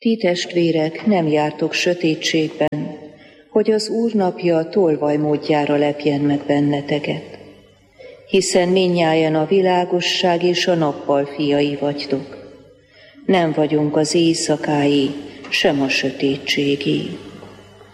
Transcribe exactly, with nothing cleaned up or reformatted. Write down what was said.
Ti testvérek, nem jártok sötétségben, hogy az Úr napja tolvaj módjára lepjen meg benneteket. Hiszen mindnyájan a világosság és a nappal fiai vagytok. Nem vagyunk az éjszakái, sem a sötétségé.